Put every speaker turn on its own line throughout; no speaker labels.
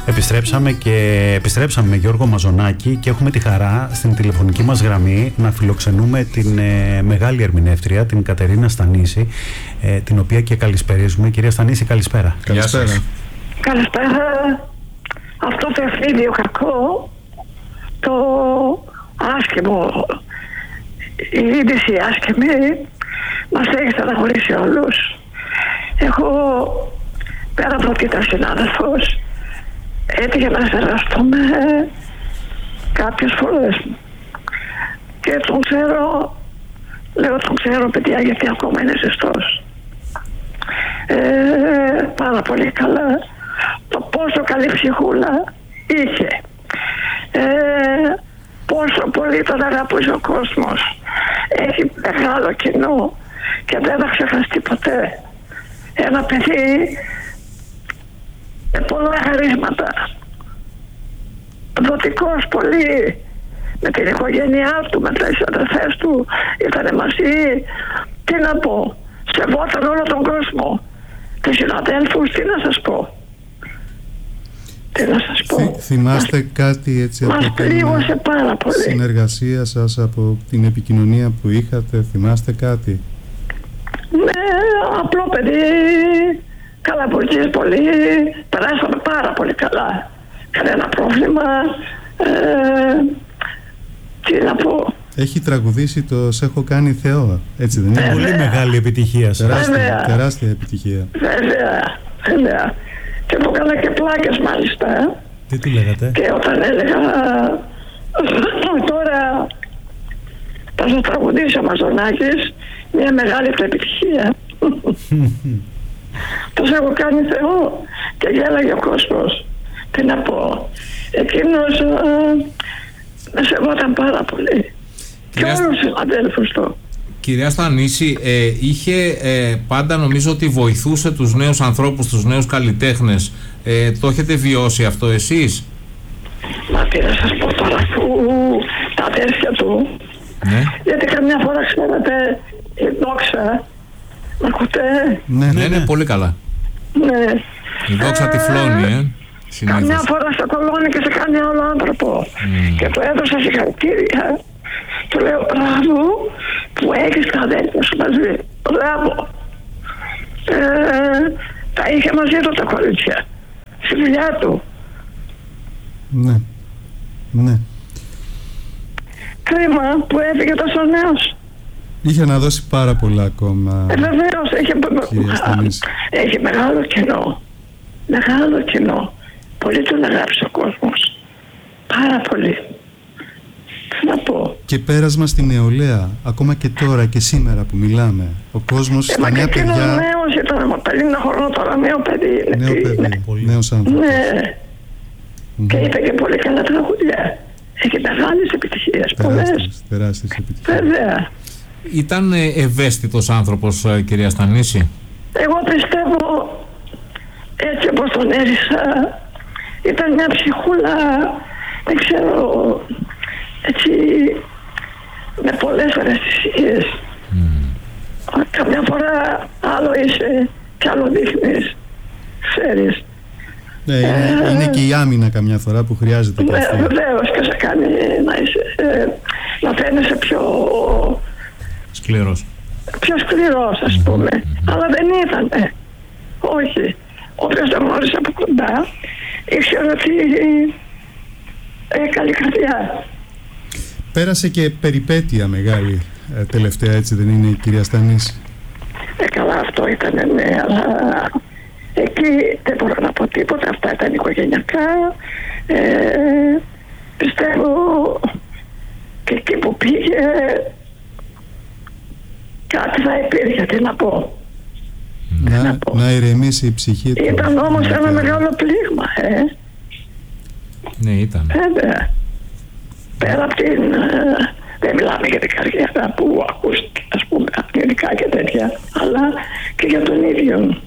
Επιστρέψαμε με Γιώργο Μαζονάκη και έχουμε τη χαρά στην τηλεφωνική μας γραμμή να φιλοξενούμε την μεγάλη ερμηνεύτρια, την Κατερίνα Στανίση, την οποία και καλησπερίζουμε. Κυρία Στανίση, καλησπέρα.
Καλησπέρα.
Καλησπέρα. Αυτό το ευθύδιο κακό, το άσχημο, η είδηση άσχημη, μας έχει στεναχωρήσει όλους. Εγώ, πέρα από ότι ήταν συνάδελφος, έτυχε να συνεργαστούμε κάποιες φορές και τον ξέρω, λέω τον ξέρω παιδιά γιατί ακόμα είναι ζεστός, πάρα πολύ καλά, το πόσο καλή ψυχούλα είχε, πόσο πολύ τον αγαπούσε ο κόσμος, έχει μεγάλο κοινό και δεν θα ξεχαστεί ποτέ. Ένα παιδί με πολλά χαρίσματα, δοτικός πολύ, με την οικογένειά του, με τις αδερφές του, ήταν μαζί, τι να πω, σεβόταν όλο τον κόσμο, τους συναδέλφους, τι να σας πω.
Θυμάστε κάτι έτσι από την συνεργασία σας, από την επικοινωνία που είχατε, θυμάστε κάτι?
Ναι, απλό παιδί, καλαπουργής πολύ, περάσαμε πάρα πολύ καλά, κανένα πρόβλημα, τι να πω.
Έχει τραγουδήσει το «Σ' έχω κάνει Θεό», έτσι δεν είναι?
Πολύ μεγάλη επιτυχία.
Τεράστια επιτυχία.
Βέβαια. Και μου έκανα και πλάκες μάλιστα.
Τι του λέγατε?
Και όταν έλεγα τώρα θα σας τραγουδήσει ο Μαζονάκης, μια μεγάλη επιτυχία. Τους έχω κάνει Θεό και γέλαγε ο κόσμος. Τι να πω. Εκείνος με σεβόταν πάρα πολύ. Και όλους τους αδέλφους του.
Κυρία Στανίση, είχε πάντα, νομίζω ότι βοηθούσε τους νέους ανθρώπους, τους νέους καλλιτέχνες. Το έχετε βιώσει αυτό εσείς?
Μα τι να σας πω τώρα, τα αδέρφια του, ναι. Γιατί καμιά φορά ξέρετε η δόξα, μ' ακούτε?
Ναι, πολύ καλά.
Ναι.
Η δόξα τυφλώνει,
καμιά φορά σε κολώνει και σε κάνει άλλο άνθρωπο. Και του έδωσα συγχαρητήρια. Του λέω μπράβο που έχεις τα αδέλφια σου μαζί. Μπράβο. Τα είχε μαζί του τα κορίτσια στη δουλειά του.
Ναι.
Κρίμα που έφυγε τόσο νέος.
Είχε να δώσει πάρα πολλά ακόμα.
Βεβαίως, έχει μεγάλο κοινό. Μεγάλο κοινό. Πολύ τον αγάπησε ο κόσμος. Πάρα πολύ. Τι να πω.
Και πέρασμα στη νεολαία, ακόμα και τώρα και σήμερα που μιλάμε. Ο κόσμος στα νέα παιδιά.
Μα νέος ήταν, μα 50 χρονών τώρα, νέο παιδί.
Νέος άνθρωπος.
Ναι. Και είπε και πολύ καλά τραγούδια. Έχει μεγάλες επιτυχίες, πολλές.
Τεράστιες επιτυχίες.
Βέβαια.
Ήταν ευαίσθητος άνθρωπος, κυρία Στανίση?
Εγώ πιστεύω, έτσι όπως τον έζησα, ήταν μια ψυχούλα, δεν ξέρω, έτσι, με πολλές ευαισθησίες. Καμιά φορά άλλο είσαι και άλλο δείχνεις, ξέρεις.
Ναι, είναι και η άμυνα καμιά φορά που χρειάζεται.
Ναι, βεβαίως, και σε κάνει να φαίνεσαι πιο
σκληρός.
Πιο σκληρός, ας πούμε. Αλλά δεν ήταν. Όχι. Όποιος τον γνώρισε από κοντά ήξερε ότι καλή καρδιά.
Πέρασε και περιπέτεια μεγάλη τελευταία, έτσι δεν είναι, η κυρία Στανίση?
Καλά, αυτό ήταν, ναι, αλλά εκεί δεν μπορώ να πω τίποτα. Αυτά ήταν οικογενειακά. Πιστεύω και εκεί που πήγε κάτι θα υπήρχε, τι να πω.
Να ηρεμήσει η ψυχή του.
Ήταν όμως ένα μεγάλο πλήγμα,
Ναι, ήταν.
Βέβαια. Πέρα από την... δεν μιλάμε για την καριέρα που ακούστηκε, ας πούμε, αρνητικά και τέτοια, αλλά και για τον ίδιο.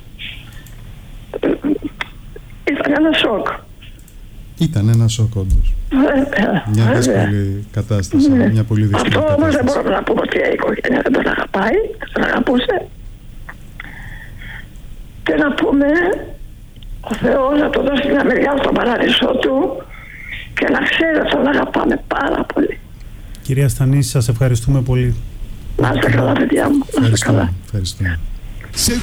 Ήταν ένα σοκ.
Ήταν ένα σοκ, όντως. Μια δύσκολη κατάσταση, μια πολύ δύσκολη
αυτό
κατάσταση.
Όμως δεν μπορούμε να πούμε ότι η οικογένεια δεν τον αγαπάει, δεν τον αγαπούσε. Και να πούμε ο Θεός να του δώσει μια μεριά στον παράδεισό του και να ξέρει ότι τον αγαπάμε πάρα πολύ.
Κυρία Στανίση, σας ευχαριστούμε πολύ.
Να είστε καλά, παιδιά μου. Να είστε καλά.
Ευχαριστούμε.